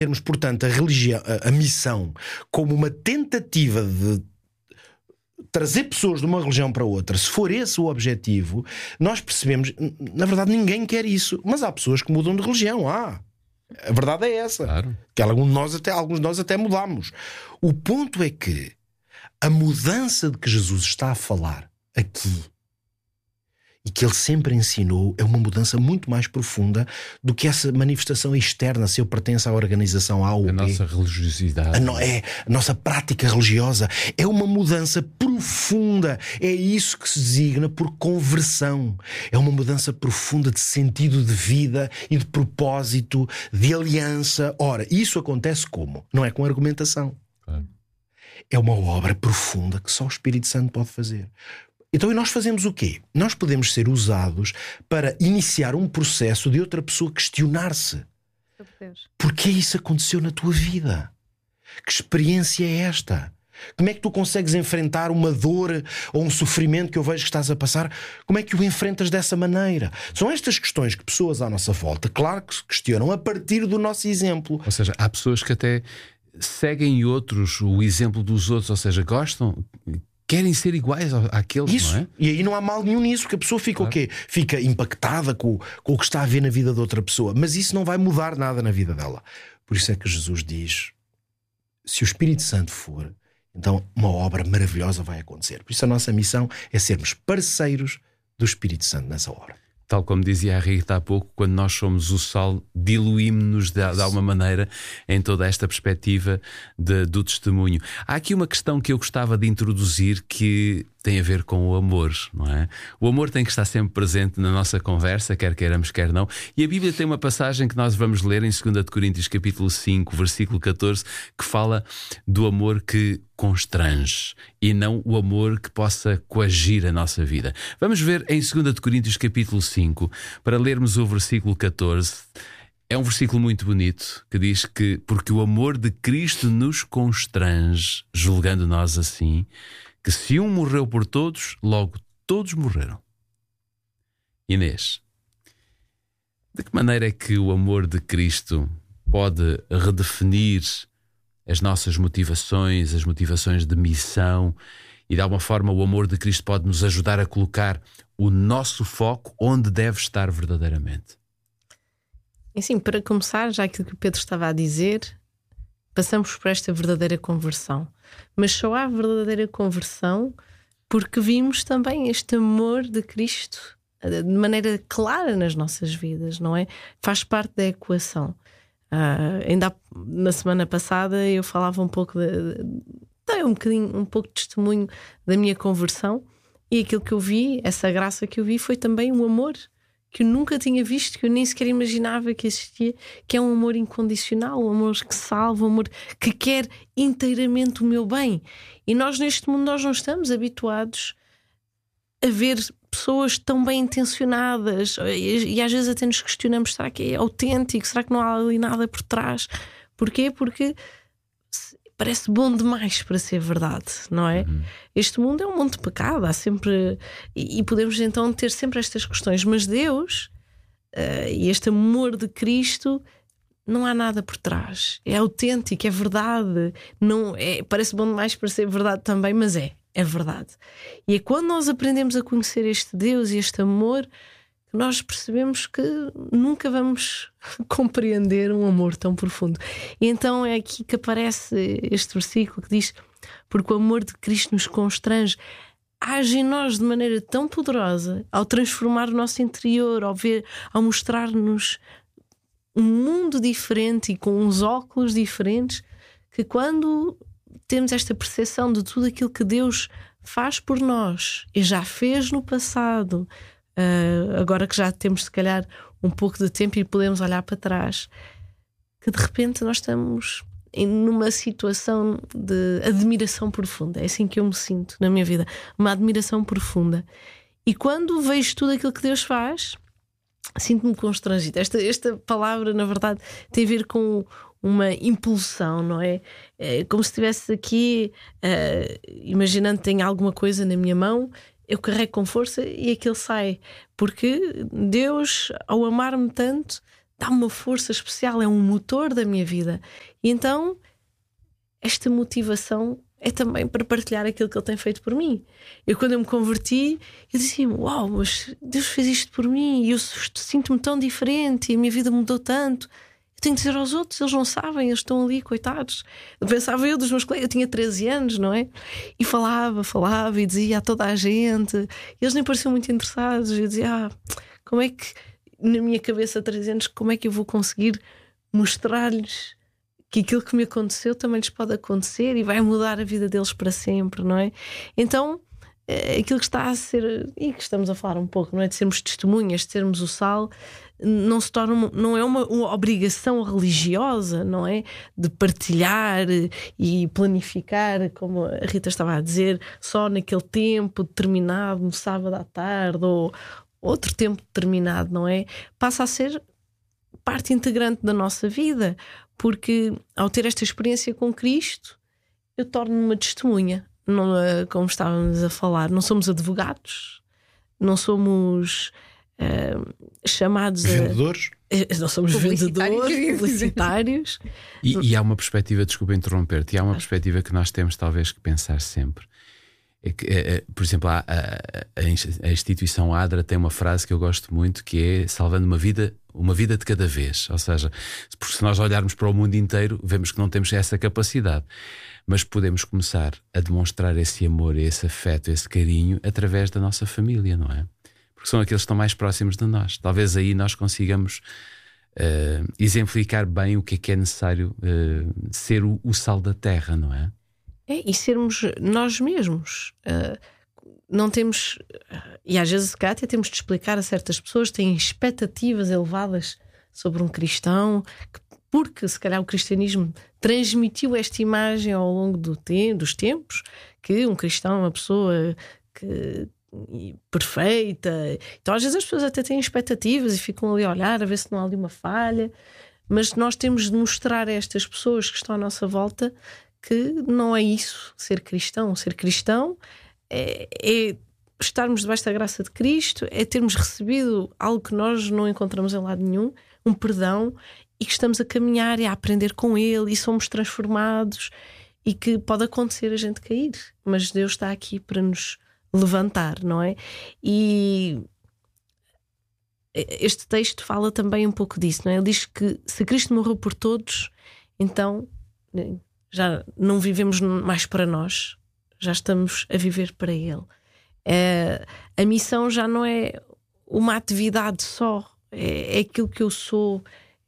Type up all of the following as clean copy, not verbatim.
termos, portanto, a religião, a missão, como uma tentativa de trazer pessoas de uma religião para outra, se for esse o objetivo, nós percebemos, na verdade, ninguém quer isso. Mas há pessoas que mudam de religião. A verdade é essa. Claro. Que alguns de nós até mudamos. O ponto é que a mudança de que Jesus está a falar aqui e que ele sempre ensinou é uma mudança muito mais profunda do que essa manifestação externa, se eu pertenço à organização A ou B. A nossa religiosidade. A nossa prática religiosa é uma mudança profunda. É isso que se designa por conversão. É uma mudança profunda de sentido de vida e de propósito, de aliança. Ora, isso acontece como? Não é com argumentação. Claro. É uma obra profunda que só o Espírito Santo pode fazer. Então, e nós fazemos o quê? Nós podemos ser usados para iniciar um processo de outra pessoa questionar-se. Porquê isso aconteceu na tua vida? Que experiência é esta? Como é que tu consegues enfrentar uma dor ou um sofrimento que eu vejo que estás a passar? Como é que o enfrentas dessa maneira? São estas questões que pessoas à nossa volta, claro que se questionam a partir do nosso exemplo. Ou seja, há pessoas que até seguem outros, o exemplo dos outros, ou seja, gostam, querem ser iguais àqueles, isso, não é? E aí não há mal nenhum nisso, que a pessoa fica claro. O quê? Fica impactada com o que está a ver na vida de outra pessoa. Mas isso não vai mudar nada na vida dela. Por isso é que Jesus diz: se o Espírito Santo for, então uma obra maravilhosa vai acontecer. Por isso a nossa missão é sermos parceiros do Espírito Santo nessa obra. Tal como dizia a Rita há pouco, quando nós somos o sal, diluímos-nos de alguma maneira em toda esta perspectiva do testemunho. Há aqui uma questão que eu gostava de introduzir que tem a ver com o amor, não é? O amor tem que estar sempre presente na nossa conversa, quer queiramos, quer não. E a Bíblia tem uma passagem que nós vamos ler em 2 de Coríntios capítulo 5, versículo 14, que fala do amor que constrange e não o amor que possa coagir a nossa vida. Vamos ver em 2 de Coríntios capítulo 5, para lermos o versículo 14. É um versículo muito bonito que diz que porque o amor de Cristo nos constrange, julgando nós assim, que se um morreu por todos, logo todos morreram. Inês, de que maneira é que o amor de Cristo pode redefinir as nossas motivações, as motivações de missão, e de alguma forma o amor de Cristo pode nos ajudar a colocar o nosso foco onde deve estar verdadeiramente? Assim, para começar, já aquilo que o Pedro estava a dizer, passamos por esta verdadeira conversão. Mas só há verdadeira conversão porque vimos também este amor de Cristo de maneira clara nas nossas vidas, não é? Faz parte da equação. Ainda na semana passada eu falava um pouco um pouco de testemunho da minha conversão, e aquilo que eu vi, essa graça que eu vi, foi também um amor que eu nunca tinha visto, que eu nem sequer imaginava que existia, que é um amor incondicional, um amor que salva, um amor que quer inteiramente o meu bem. E nós neste mundo nós não estamos habituados a ver pessoas tão bem intencionadas, e às vezes até nos questionamos: será que é autêntico? Será que não há ali nada por trás? Porquê? Porque parece bom demais para ser verdade, não é? Este mundo é um mundo de pecado, há sempre, e podemos então ter sempre estas questões, mas Deus e este amor de Cristo, não há nada por trás, é autêntico, é verdade, não é, parece bom demais para ser verdade também, mas é verdade. E é quando nós aprendemos a conhecer este Deus e este amor que nós percebemos que nunca vamos compreender um amor tão profundo. E então é aqui que aparece este versículo que diz: porque o amor de Cristo nos constrange, age em nós de maneira tão poderosa, ao transformar o nosso interior, ao mostrar-nos um mundo diferente e com uns óculos diferentes, que quando temos esta percepção de tudo aquilo que Deus faz por nós e já fez no passado, agora que já temos se calhar um pouco de tempo e podemos olhar para trás, que de repente nós estamos numa situação de admiração profunda. É assim que eu me sinto na minha vida, uma admiração profunda. E quando vejo tudo aquilo que Deus faz, sinto-me constrangido. Esta palavra, na verdade, tem a ver com uma impulsão, não é? É como se estivesse aqui, imaginando que tenho alguma coisa na minha mão, eu carrego com força e aquilo sai. Porque Deus, ao amar-me tanto, dá uma força especial, é um motor da minha vida. E então esta motivação é também para partilhar aquilo que Ele tem feito por mim. Quando eu me converti, eu disse: uau, mas Deus fez isto por mim e eu sinto-me tão diferente e a minha vida mudou tanto. Eu tenho de dizer aos outros, eles não sabem, eles estão ali, coitados. Pensava eu dos meus colegas, eu tinha 13 anos, não é? E falava e dizia a toda a gente. Eles nem pareciam muito interessados. Eu dizia: como é que, na minha cabeça, há 13 anos, como é que eu vou conseguir mostrar-lhes que aquilo que me aconteceu também lhes pode acontecer e vai mudar a vida deles para sempre, não é? Então, aquilo que está a ser, e que estamos a falar um pouco, não é? De sermos testemunhas, de sermos o sal, não se torna, não é uma obrigação religiosa, não é? De partilhar e planificar, como a Rita estava a dizer, só naquele tempo determinado, no sábado à tarde ou outro tempo determinado, não é? Passa a ser parte integrante da nossa vida, porque ao ter esta experiência com Cristo, eu torno-me uma testemunha. Não, como estávamos a falar, não somos advogados, não somos chamados vendedores. Não somos vendedores, publicitários. E há uma perspectiva, desculpa interromper-te, e há uma perspectiva que nós temos talvez que pensar sempre. Por exemplo, a instituição ADRA tem uma frase que eu gosto muito, que é: salvando uma vida de cada vez. Ou seja, porque se nós olharmos para o mundo inteiro, vemos que não temos essa capacidade, mas podemos começar a demonstrar esse amor, esse afeto, esse carinho através da nossa família, não é? Porque são aqueles que estão mais próximos de nós. Talvez aí nós consigamos exemplificar bem o que é necessário ser o sal da terra, não é? E sermos nós mesmos. Não temos, e às vezes, Cátia, temos de explicar a certas pessoas que têm expectativas elevadas sobre um cristão, porque se calhar o cristianismo transmitiu esta imagem ao longo dos tempos, que um cristão é uma pessoa perfeita. Então às vezes as pessoas até têm expectativas e ficam ali a olhar a ver se não há ali uma falha, mas nós temos de mostrar a estas pessoas que estão à nossa volta que não é isso ser cristão. Ser cristão é estarmos debaixo da graça de Cristo, é termos recebido algo que nós não encontramos em lado nenhum, um perdão, e que estamos a caminhar e a aprender com Ele e somos transformados, e que pode acontecer a gente cair, mas Deus está aqui para nos levantar, não é? E este texto fala também um pouco disso, não é? Ele diz que se Cristo morreu por todos, então já não vivemos mais para nós, já estamos a viver para Ele. A missão já não é uma atividade só, é aquilo que eu sou,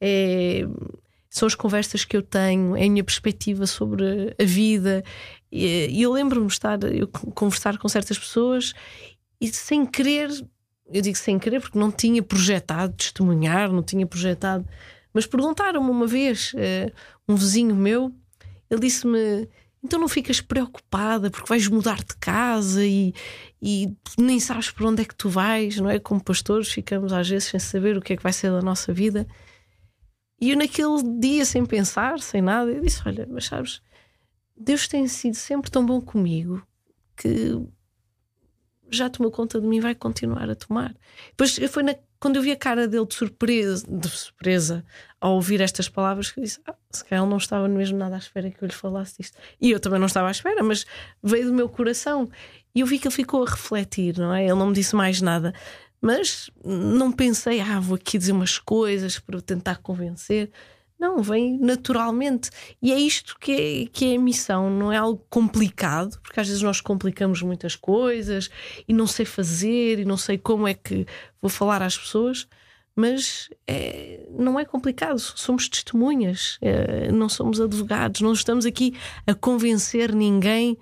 são as conversas que eu tenho, é a minha perspectiva sobre a vida. E eu lembro-me de conversar com certas pessoas e sem querer, eu digo sem querer porque não tinha projetado testemunhar, não tinha projetado, mas perguntaram-me uma vez, um vizinho meu, ele disse-me: então não ficas preocupada porque vais mudar de casa e nem sabes por onde é que tu vais, não é? Como pastores ficamos às vezes sem saber o que é que vai ser da nossa vida. E eu naquele dia, sem pensar, sem nada, eu disse: olha, mas sabes, Deus tem sido sempre tão bom comigo que já tomou conta de mim e vai continuar a tomar. Depois foi quando eu vi a cara dele de surpresa ao ouvir estas palavras, que eu disse: se calhar ele não estava mesmo nada à espera que eu lhe falasse disto. E eu também não estava à espera, mas veio do meu coração. E eu vi que ele ficou a refletir, não é? Ele não me disse mais nada, mas não pensei: vou aqui dizer umas coisas para tentar convencer. Não, vem naturalmente. E é isto que é a missão. Não é algo complicado, porque às vezes nós complicamos muitas coisas e não sei fazer e não sei como é que vou falar às pessoas, mas não é complicado. Somos testemunhas, não somos advogados, não estamos aqui a convencer ninguém.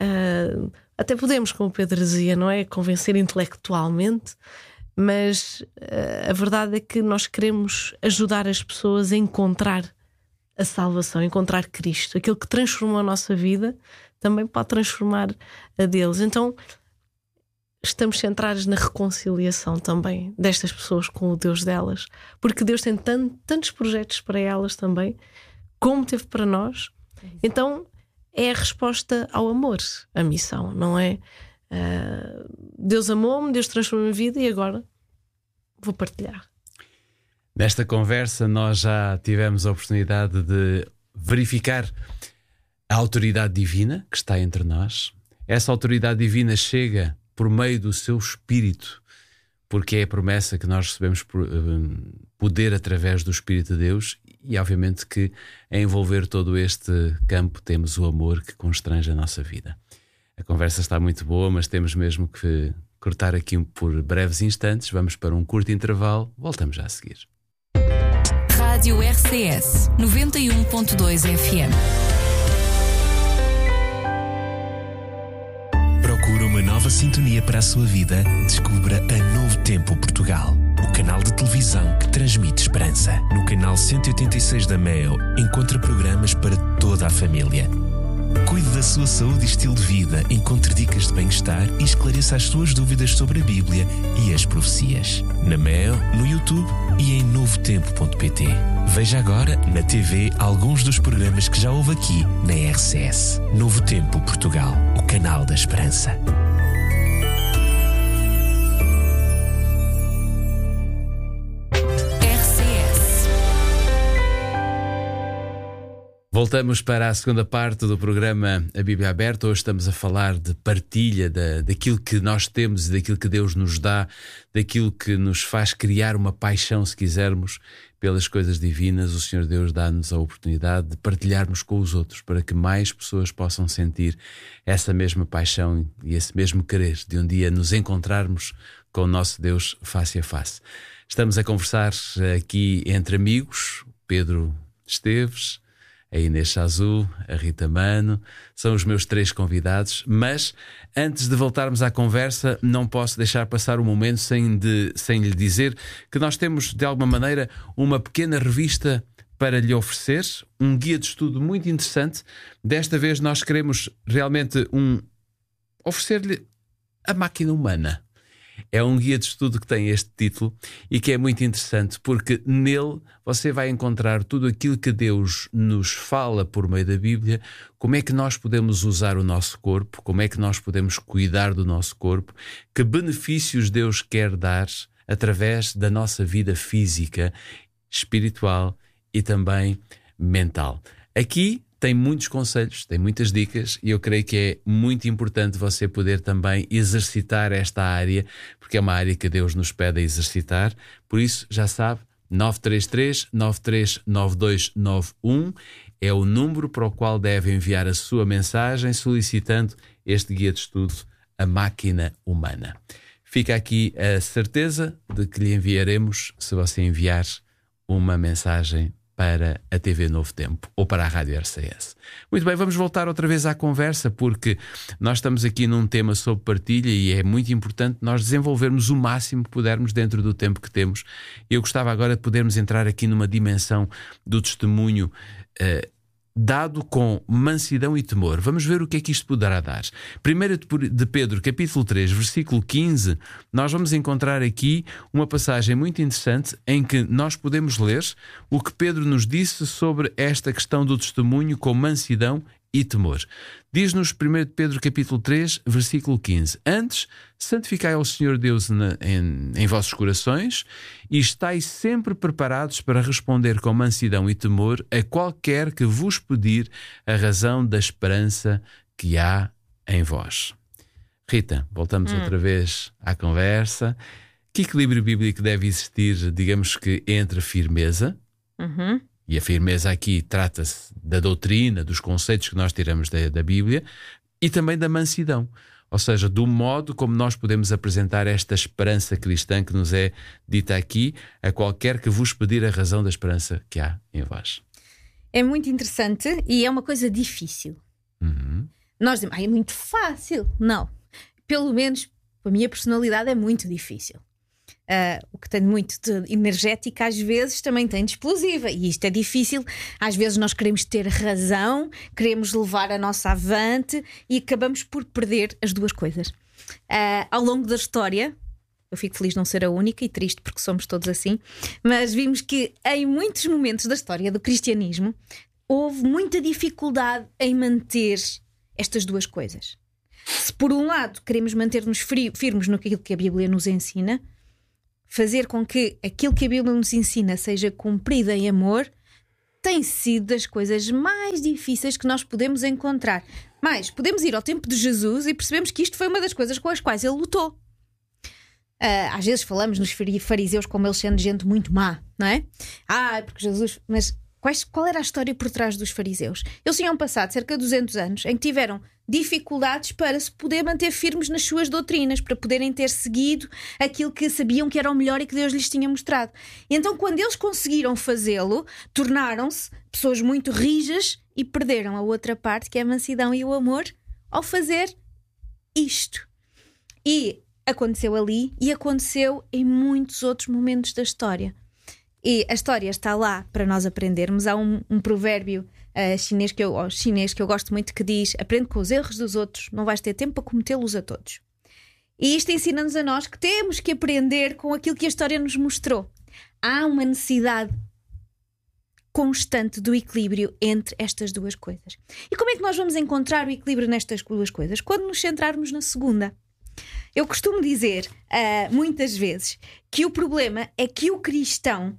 Até podemos, como o Pedro dizia, não é? Convencer intelectualmente. Mas a verdade é que nós queremos ajudar as pessoas a encontrar a salvação, a encontrar Cristo. Aquilo que transformou a nossa vida também pode transformar a deles. Então estamos centrados na reconciliação também destas pessoas com o Deus delas, porque Deus tem tantos projetos para elas também, como teve para nós. Então é a resposta ao amor, a missão, não é? Deus amou-me, Deus transformou a minha vida e agora vou partilhar. Nesta conversa nós já tivemos a oportunidade de verificar a autoridade divina que está entre nós. Essa autoridade divina chega por meio do seu Espírito, porque é a promessa que nós recebemos poder através do Espírito de Deus, e obviamente que a envolver todo este campo temos o amor que constrange a nossa vida. A conversa está muito boa, mas temos mesmo que cortar aqui por breves instantes. Vamos para um curto intervalo, voltamos já a seguir. Rádio RCS 91.2 FM. Procura uma nova sintonia para a sua vida? Descubra a Novo Tempo Portugal, o canal de televisão que transmite esperança. No canal 186 da MEO, encontra programas para toda a família. Cuide da sua saúde e estilo de vida, encontre dicas de bem-estar e esclareça as suas dúvidas sobre a Bíblia e as profecias. Na MEO, no YouTube e em novotempo.pt. Veja agora na TV alguns dos programas que já houve aqui na RCS. Novo Tempo Portugal, o canal da esperança. Voltamos para a segunda parte do programa A Bíblia Aberta. Hoje estamos a falar de partilha daquilo que nós temos e daquilo que Deus nos dá, daquilo que nos faz criar uma paixão, se quisermos, pelas coisas divinas. O Senhor Deus dá-nos a oportunidade de partilharmos com os outros para que mais pessoas possam sentir essa mesma paixão e esse mesmo querer de um dia nos encontrarmos com o nosso Deus face a face. Estamos a conversar aqui entre amigos, Pedro Esteves, a Inês Chazul, a Rita Mano, são os meus 3 convidados, mas antes de voltarmos à conversa, não posso deixar passar um momento sem lhe dizer que nós temos, de alguma maneira, uma pequena revista para lhe oferecer, um guia de estudo muito interessante. Desta vez nós queremos realmente oferecer-lhe a máquina humana. É um guia de estudo que tem este título e que é muito interessante, porque nele você vai encontrar tudo aquilo que Deus nos fala por meio da Bíblia, como é que nós podemos usar o nosso corpo, como é que nós podemos cuidar do nosso corpo, que benefícios Deus quer dar através da nossa vida física, espiritual e também mental. Aqui tem muitos conselhos, tem muitas dicas e eu creio que é muito importante você poder também exercitar esta área, porque é uma área que Deus nos pede a exercitar. Por isso, já sabe, 933-939291 é o número para o qual deve enviar a sua mensagem solicitando este guia de estudo, A Máquina Humana. Fica aqui a certeza de que lhe enviaremos se você enviar uma mensagem para a TV Novo Tempo ou para a Rádio RCS. Muito bem, vamos voltar outra vez à conversa, porque nós estamos aqui num tema sobre partilha e é muito importante nós desenvolvermos o máximo que pudermos dentro do tempo que temos. Eu gostava agora de podermos entrar aqui numa dimensão do testemunho dado com mansidão e temor. Vamos ver o que é que isto poderá dar. 1 de Pedro, capítulo 3, versículo 15, nós vamos encontrar aqui uma passagem muito interessante em que nós podemos ler o que Pedro nos disse sobre esta questão do testemunho com mansidão e temor. Diz-nos 1 Pedro capítulo 3, versículo 15: Antes, santificai ao Senhor Deus em vossos corações e estais sempre preparados para responder com mansidão e temor a qualquer que vos pedir a razão da esperança que há em vós. Rita, voltamos outra vez à conversa. Que equilíbrio bíblico deve existir, digamos que, entre a firmeza, e a firmeza aqui trata-se da doutrina, dos conceitos que nós tiramos da Bíblia, e também da mansidão, ou seja, do modo como nós podemos apresentar esta esperança cristã que nos é dita aqui, a qualquer que vos pedir a razão da esperança que há em vós. É muito interessante e é uma coisa difícil. Nós dizemos, é muito fácil. Não, pelo menos a minha personalidade é muito difícil. O que tem muito de energética às vezes também tem de explosiva, e isto é difícil. Às vezes nós queremos ter razão, queremos levar a nossa avante e acabamos por perder as duas coisas. Ao longo da história, eu fico feliz de não ser a única e triste porque somos todos assim, mas vimos que em muitos momentos da história do cristianismo houve muita dificuldade em manter estas duas coisas. Se por um lado queremos manter-nos firmes no que a Bíblia nos ensina, fazer com que aquilo que a Bíblia nos ensina seja cumprido em amor, tem sido das coisas mais difíceis que nós podemos encontrar. Mas podemos ir ao tempo de Jesus e percebemos que isto foi uma das coisas com as quais ele lutou. Às vezes falamos nos fariseus como eles sendo gente muito má, não é? Porque Jesus... Mas qual era a história por trás dos fariseus? Eles tinham passado cerca de 200 anos em que tiveram dificuldades para se poder manter firmes nas suas doutrinas, para poderem ter seguido aquilo que sabiam que era o melhor e que Deus lhes tinha mostrado. E então, quando eles conseguiram fazê-lo, tornaram-se pessoas muito rijas e perderam a outra parte, que é a mansidão e o amor, ao fazer isto. E aconteceu ali e aconteceu em muitos outros momentos da história. E a história está lá para nós aprendermos. Há um provérbio chinês que eu gosto muito, que diz: aprende com os erros dos outros, não vais ter tempo para cometê-los a todos. E isto ensina-nos a nós que temos que aprender com aquilo que a história nos mostrou. Há uma necessidade constante do equilíbrio entre estas duas coisas. E como é que nós vamos encontrar o equilíbrio nestas duas coisas? Quando nos centrarmos na segunda. Eu costumo dizer muitas vezes que o problema é que o cristão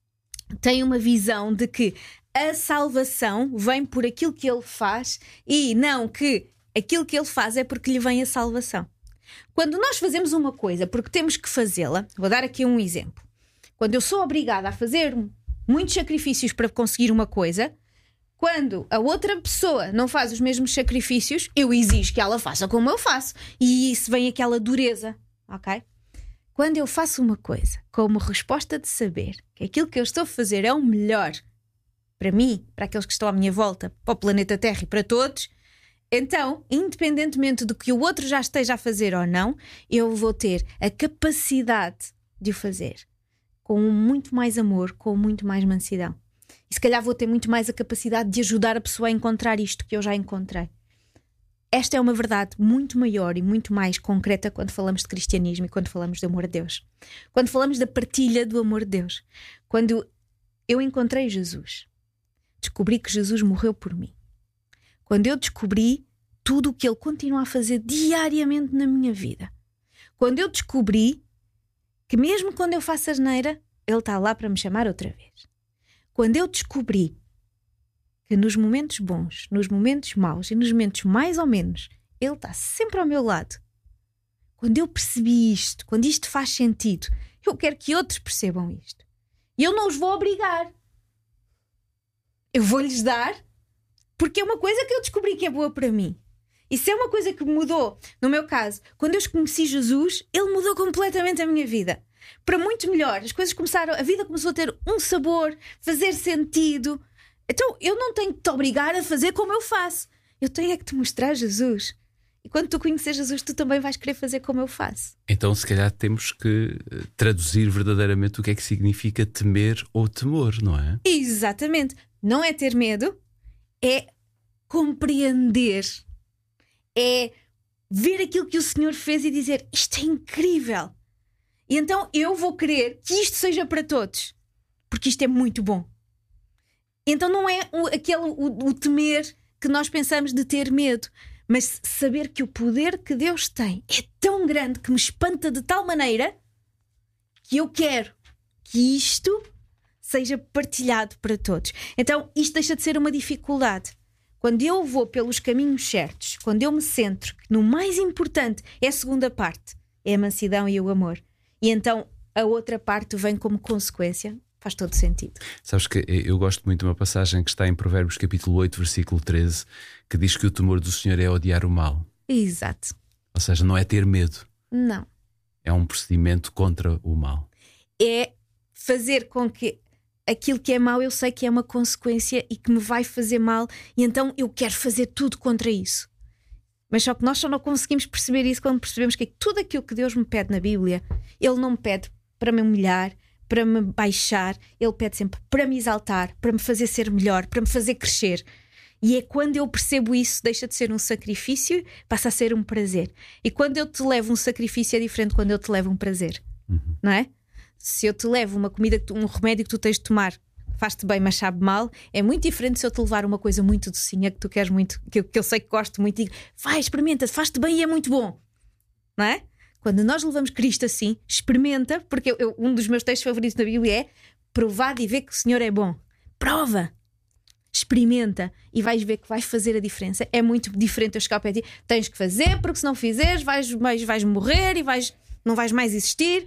tem uma visão de que a salvação vem por aquilo que ele faz e não que aquilo que ele faz é porque lhe vem a salvação. Quando nós fazemos uma coisa porque temos que fazê-la, vou dar aqui um exemplo. Quando eu sou obrigada a fazer muitos sacrifícios para conseguir uma coisa, quando a outra pessoa não faz os mesmos sacrifícios, eu exijo que ela faça como eu faço. E isso vem aquela dureza, ok? Quando eu faço uma coisa como resposta de saber que aquilo que eu estou a fazer é o melhor para mim, para aqueles que estão à minha volta, para o planeta Terra e para todos, então, independentemente do que o outro já esteja a fazer ou não, eu vou ter a capacidade de o fazer com muito mais amor, com muito mais mansidão. E se calhar vou ter muito mais a capacidade de ajudar a pessoa a encontrar isto que eu já encontrei. Esta é uma verdade muito maior e muito mais concreta quando falamos de cristianismo e quando falamos de amor a Deus. Quando falamos da partilha do amor de Deus. Quando eu encontrei Jesus, descobri que Jesus morreu por mim. Quando eu descobri tudo o que Ele continua a fazer diariamente na minha vida. Quando eu descobri que mesmo quando eu faço asneira, Ele está lá para me chamar outra vez. Quando eu descobri que nos momentos bons, nos momentos maus e nos momentos mais ou menos, Ele está sempre ao meu lado. Quando eu percebi isto, quando isto faz sentido, eu quero que outros percebam isto. E eu não os vou obrigar. Eu vou-lhes dar, porque é uma coisa que eu descobri que é boa para mim. Isso é uma coisa que mudou. No meu caso, quando eu conheci Jesus, Ele mudou completamente a minha vida. Para muito melhor. As coisas começaram, a vida começou a ter um sabor, fazer sentido. Então eu não tenho que te obrigar a fazer como eu faço. Eu tenho é que te mostrar Jesus. E quando tu conhecer Jesus, tu também vais querer fazer como eu faço. Então se calhar temos que traduzir verdadeiramente o que é que significa temer ou temor, não é? Exatamente. Não é ter medo, é compreender. É ver aquilo que o Senhor fez e dizer: isto é incrível. E então eu vou querer que isto seja para todos, porque isto é muito bom. Então não é o temer que nós pensamos de ter medo, mas saber que o poder que Deus tem é tão grande que me espanta de tal maneira que eu quero que isto seja partilhado para todos. Então isto deixa de ser uma dificuldade. Quando eu vou pelos caminhos certos, quando eu me centro que no mais importante é a segunda parte, é a mansidão e o amor, e então a outra parte vem como consequência, faz todo sentido. Sabes que eu gosto muito de uma passagem que está em Provérbios capítulo 8, versículo 13, que diz que o temor do Senhor é odiar o mal. Exato. Ou seja, não é ter medo. Não. É um procedimento contra o mal. É fazer com que aquilo que é mau eu sei que é uma consequência e que me vai fazer mal, e então eu quero fazer tudo contra isso. Mas só que nós só não conseguimos perceber isso quando percebemos que tudo aquilo que Deus me pede na Bíblia, Ele não me pede para me humilhar, para me baixar, Ele pede sempre para me exaltar, para me fazer ser melhor, para me fazer crescer. E é quando eu percebo isso, deixa de ser um sacrifício, passa a ser um prazer. E quando eu te levo um sacrifício é diferente de quando eu te levo um prazer. Não é? Se eu te levo uma comida, um remédio que tu tens de tomar, faz-te bem mas sabe mal, é muito diferente se eu te levar uma coisa muito docinha que tu queres muito, que eu sei que gosto muito, e digo: vai, experimenta, faz-te bem e é muito bom. Não é? Quando nós levamos Cristo assim, experimenta, porque um dos meus textos favoritos da Bíblia é: provado e ver que o Senhor é bom. Prova, experimenta e vais ver que vais fazer a diferença. É muito diferente eu chegar ao pé de ti: tens que fazer, porque se não fizeres vais morrer e não vais mais existir.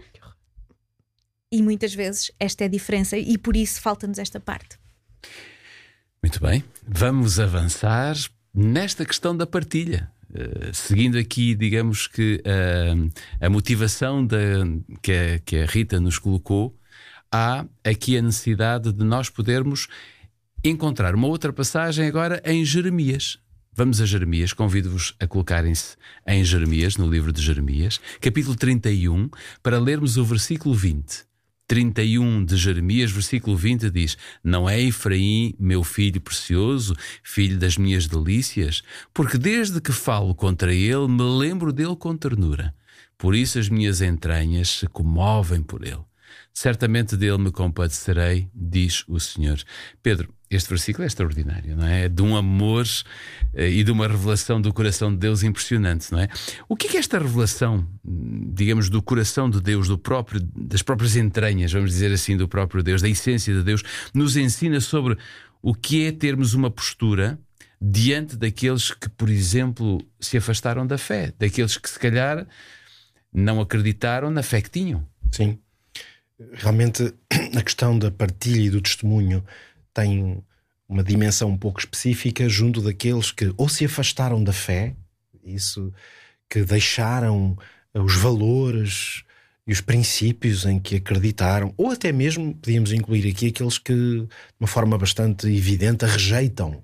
E muitas vezes esta é a diferença, e por isso falta-nos esta parte. Muito bem, vamos avançar nesta questão da partilha. Seguindo aqui, digamos que a motivação que a Rita nos colocou, há aqui a necessidade de nós podermos encontrar uma outra passagem agora em Jeremias. Vamos a Jeremias, convido-vos a colocarem-se em Jeremias, no livro de Jeremias, capítulo 31, para lermos o versículo 20. 31 de Jeremias, versículo 20 diz: não é Efraim, meu filho precioso, filho das minhas delícias? Porque desde que falo contra ele, me lembro dele com ternura. Por isso as minhas entranhas se comovem por ele. Certamente dele me compadecerei, diz o Senhor. Pedro, este versículo é extraordinário, não é? De um amor e de uma revelação do coração de Deus impressionante, não é? O que é esta revelação, digamos, do coração de Deus, das próprias entranhas, vamos dizer assim, do próprio Deus, da essência de Deus, nos ensina sobre o que é termos uma postura diante daqueles que, por exemplo, se afastaram da fé, daqueles que se calhar não acreditaram na fé que tinham? Sim. Realmente a questão da partilha e do testemunho tem uma dimensão um pouco específica junto daqueles que ou se afastaram da fé, isso, que deixaram os valores e os princípios em que acreditaram, ou até mesmo, podíamos incluir aqui, aqueles que de uma forma bastante evidente a rejeitam.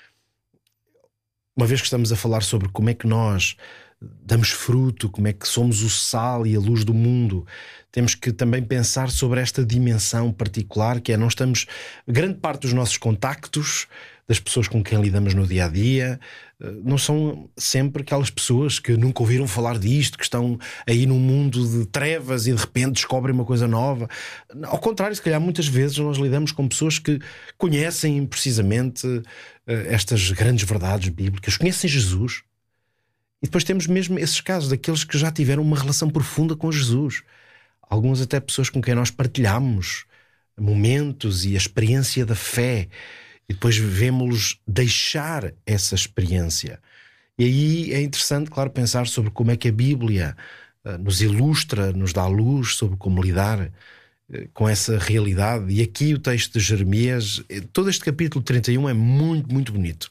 Uma vez que estamos a falar sobre como é que nós damos fruto, como é que somos o sal e a luz do mundo, temos que também pensar sobre esta dimensão particular, que é: nós estamos, grande parte dos nossos contactos, das pessoas com quem lidamos no dia-a-dia, não são sempre aquelas pessoas que nunca ouviram falar disto, que estão aí num mundo de trevas e de repente descobrem uma coisa nova. Ao contrário, se calhar muitas vezes nós lidamos com pessoas que conhecem precisamente estas grandes verdades bíblicas, conhecem Jesus. E depois temos mesmo esses casos daqueles que já tiveram uma relação profunda com Jesus. Alguns até pessoas com quem nós partilhamos momentos e a experiência da fé. E depois vemos-los deixar essa experiência. E aí é interessante, claro, pensar sobre como é que a Bíblia nos ilustra, nos dá luz sobre como lidar com essa realidade. E aqui o texto de Jeremias, todo este capítulo 31 é muito, muito bonito.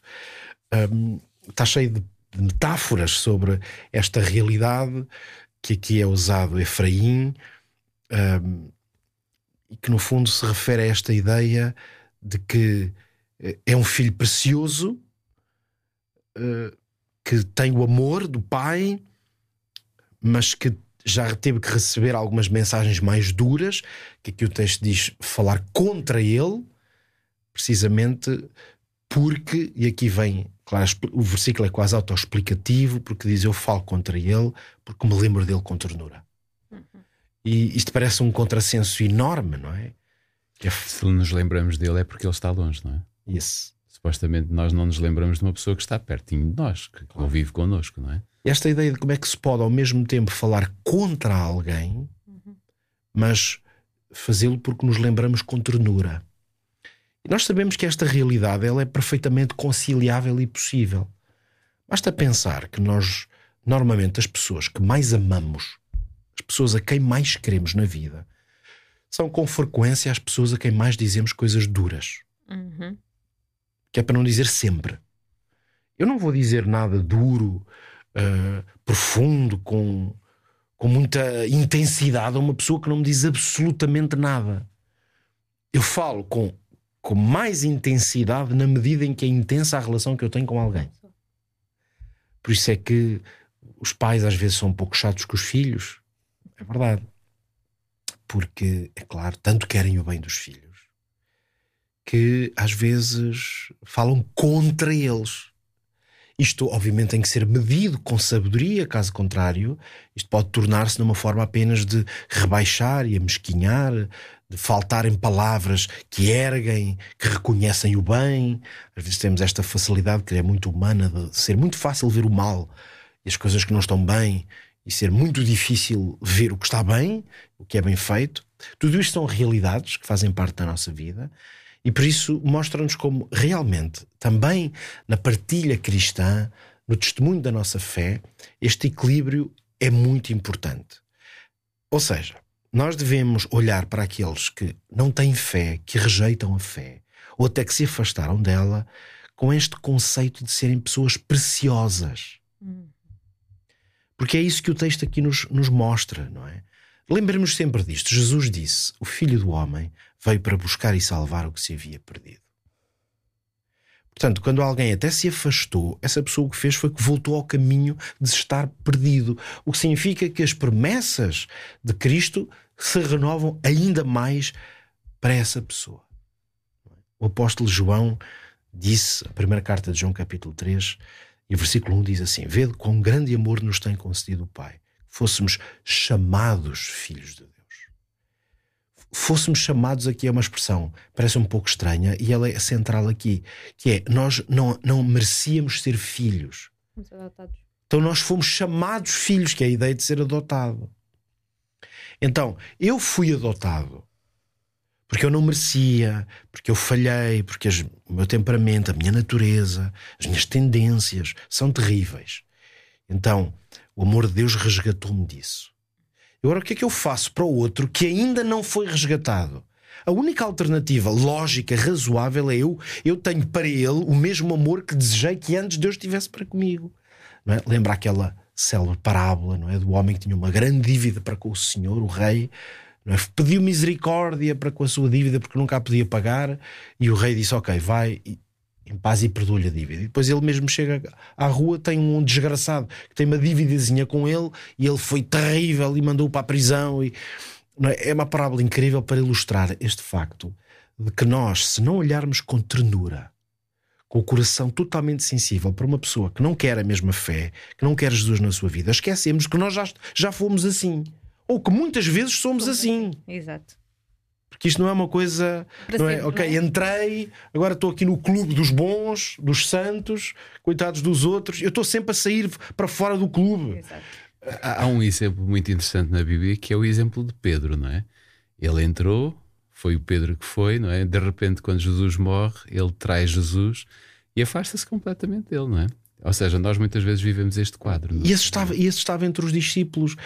Está cheio de metáforas sobre esta realidade, que aqui é usado Efraim, e que no fundo se refere a esta ideia de que é um filho precioso, que tem o amor do pai, mas que já teve que receber algumas mensagens mais duras, que aqui o texto diz falar contra ele, precisamente porque, e aqui vem, claro, o versículo é quase autoexplicativo, porque diz: eu falo contra ele porque me lembro dele com ternura. E isto parece um contrassenso enorme, não é? Se nos lembramos dele é porque ele está longe, não é? Isso. Supostamente nós não nos lembramos de uma pessoa que está pertinho de nós, que convive connosco, não é? Esta ideia de como é que se pode ao mesmo tempo falar contra alguém, mas fazê-lo porque nos lembramos com ternura. E nós sabemos que esta realidade ela é perfeitamente conciliável e possível. Basta pensar que nós, normalmente, as pessoas que mais amamos, as pessoas a quem mais queremos na vida, são com frequência as pessoas a quem mais dizemos coisas duras. Que é para não dizer sempre. Eu não vou dizer nada duro, profundo, com muita intensidade a uma pessoa que não me diz absolutamente nada. Eu falo com mais intensidade na medida em que é intensa a relação que eu tenho com alguém. Por isso é que os pais às vezes são um pouco chatos com os filhos. É verdade. Porque, é claro, tanto querem o bem dos filhos que às vezes falam contra eles. Isto obviamente tem que ser medido com sabedoria, caso contrário isto pode tornar-se numa forma apenas de rebaixar e amesquinhar, de faltarem palavras que erguem, que reconhecem o bem. Às vezes temos esta facilidade que é muito humana, de ser muito fácil ver o mal e as coisas que não estão bem e ser muito difícil ver o que está bem, o que é bem feito. Tudo isto são realidades que fazem parte da nossa vida e por isso mostram-nos como realmente, também na partilha cristã, no testemunho da nossa fé, este equilíbrio é muito importante. Ou seja, nós devemos olhar para aqueles que não têm fé, que rejeitam a fé, ou até que se afastaram dela, com este conceito de serem pessoas preciosas. Porque é isso que o texto aqui nos mostra, não é? Lembremos sempre disto. Jesus disse: o Filho do Homem veio para buscar e salvar o que se havia perdido. Portanto, quando alguém até se afastou, essa pessoa o que fez foi que voltou ao caminho de estar perdido. O que significa que as promessas de Cristo se renovam ainda mais para essa pessoa. O apóstolo João disse, a primeira carta de João capítulo 3, e o versículo 1 diz assim: vede quão grande amor nos tem concedido o Pai, que fôssemos chamados filhos de Deus. Fôssemos chamados, aqui é uma expressão, parece um pouco estranha, e ela é central aqui, que é, nós não merecíamos ser filhos. Fomos adotados. Então nós fomos chamados filhos, que é a ideia de ser adotado. Então, eu fui adotado porque eu não merecia, porque eu falhei, porque o meu temperamento, a minha natureza, as minhas tendências são terríveis. Então, o amor de Deus resgatou-me disso. Agora, o que é que eu faço para o outro que ainda não foi resgatado? A única alternativa lógica, razoável, é eu tenho para ele o mesmo amor que desejei que antes Deus tivesse para comigo. Não é? Lembra aquela célebre parábola, não é? Do homem que tinha uma grande dívida para com o Senhor, o rei, não é? Pediu misericórdia para com a sua dívida porque nunca a podia pagar, e o rei disse: ok, vai em paz e perdoa-lhe a dívida. E depois ele mesmo chega à rua, tem um desgraçado que tem uma dívidazinha com ele, e ele foi terrível e mandou-o para a prisão. Não é? É uma parábola incrível para ilustrar este facto de que nós, se não olharmos com ternura, com o coração totalmente sensível para uma pessoa que não quer a mesma fé, que não quer Jesus na sua vida, esquecemos que nós já fomos assim, ou que muitas vezes somos assim. Exato. Porque isto não é uma coisa, não é? Ok, entrei, agora estou aqui no clube dos bons, dos santos, coitados dos outros. Eu estou sempre a sair para fora do clube. Exato. Há um exemplo muito interessante na Bíblia, que é o exemplo de Pedro, não é? Ele entrou, foi o Pedro que foi, não é? De repente, quando Jesus morre, ele traz Jesus e afasta-se completamente dele, não é? Ou seja, nós muitas vezes vivemos este quadro. E esse estava entre os discípulos.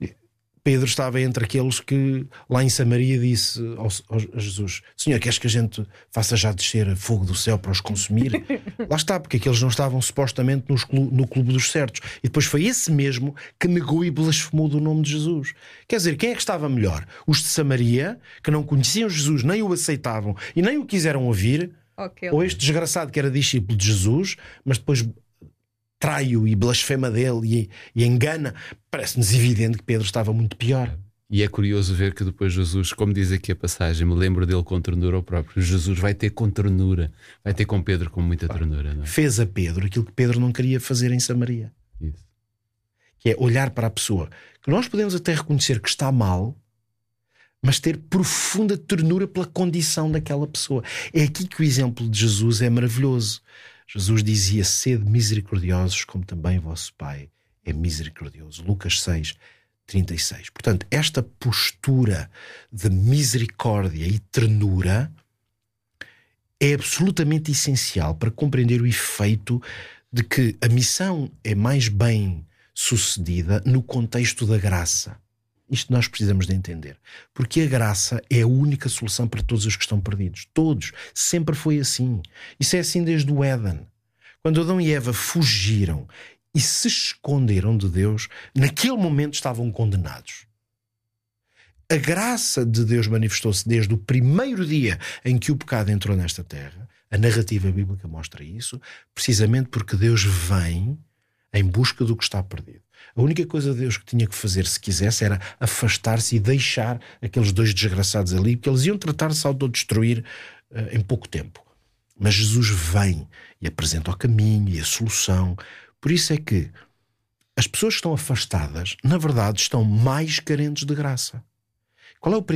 Pedro estava entre aqueles que lá em Samaria disse a Jesus: Senhor, queres que a gente faça já descer fogo do céu para os consumir? Lá está, porque aqueles não estavam supostamente no clube dos certos. E depois foi esse mesmo que negou e blasfemou do nome de Jesus. Quer dizer, quem é que estava melhor? Os de Samaria, que não conheciam Jesus, nem o aceitavam e nem o quiseram ouvir, ou este desgraçado que era discípulo de Jesus, mas depois trai-o e blasfema dele e engana? Parece-nos evidente que Pedro estava muito pior. E é curioso ver que depois Jesus, como diz aqui a passagem, me lembro dele com ternura ao próprio. Jesus vai ter com ternura, vai ter com Pedro com muita ternura, não é? Fez a Pedro aquilo que Pedro não queria fazer em Samaria. Isso. Que é olhar para a pessoa que nós podemos até reconhecer que está mal, mas ter profunda ternura pela condição daquela pessoa. É aqui que o exemplo de Jesus é maravilhoso. Jesus dizia: sede misericordiosos como também vosso Pai é misericordioso. Lucas 6:36. Portanto, esta postura de misericórdia e ternura é absolutamente essencial para compreender o efeito de que a missão é mais bem sucedida no contexto da graça. Isto nós precisamos de entender. Porque a graça é a única solução para todos os que estão perdidos. Todos. Sempre foi assim. Isso é assim desde o Éden. Quando Adão e Eva fugiram e se esconderam de Deus, naquele momento estavam condenados. A graça de Deus manifestou-se desde o primeiro dia em que o pecado entrou nesta terra. A narrativa bíblica mostra isso, precisamente porque Deus vem em busca do que está perdido. A única coisa de Deus que tinha que fazer, se quisesse, era afastar-se e deixar aqueles dois desgraçados ali, porque eles iam tratar-se de autodestruir em pouco tempo. Mas Jesus vem e apresenta o caminho e a solução. Por isso é que as pessoas que estão afastadas, na verdade, estão mais carentes de graça. Qual é o